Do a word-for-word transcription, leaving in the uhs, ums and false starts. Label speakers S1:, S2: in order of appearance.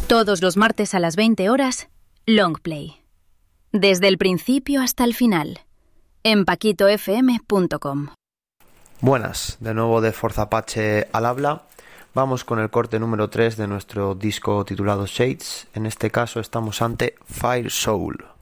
S1: Todos los martes a las veinte horas, Longplay. Desde el principio hasta el final. En paquito f m punto com.
S2: Buenas, de nuevo de Forza Apache al habla. Vamos con el corte número tres de nuestro disco titulado Shades. En este caso estamos ante Fire Soul.